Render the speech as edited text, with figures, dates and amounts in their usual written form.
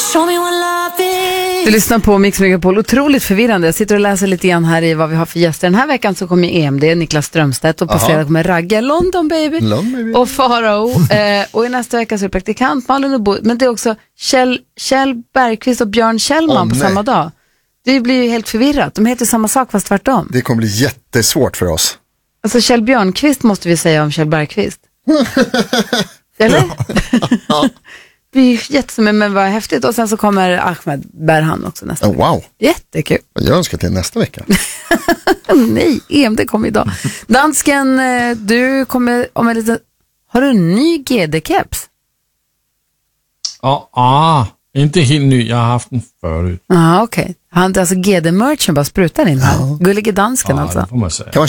Du lyssnar på Mix Megapol, otroligt förvirrande. Jag sitter och läser lite grann här i vad vi har för gäster. Den här veckan så kommer EMD, Niklas Strömstedt, och på fredag kommer Ragge, London baby, och Farao. Och i nästa vecka så är det praktikant Malin och Bo. Men det är också Kjell Bergqvist och Björn Kjellman på samma dag. Det blir ju helt förvirrat. De heter samma sak fast tvärtom. Det kommer bli jättesvårt för oss. Alltså Kjell Björnqvist måste vi säga om Kjell Bergqvist. Eller? Ja. Det är jättesmärt, men vad häftigt. Och sen så kommer Ahmed Berhan också nästa vecka. Wow. Jättekul. Jag önskar till nästa vecka. Nej, EMD kommer idag. Dansken, du kommer om en liten... Har du en ny GD-keps? Inte helt ny. Jag har haft den förut. Okej. Han alltså GD-merchen bara sprutar in här. Gullige dansken alltså. Det får man säga. Kan man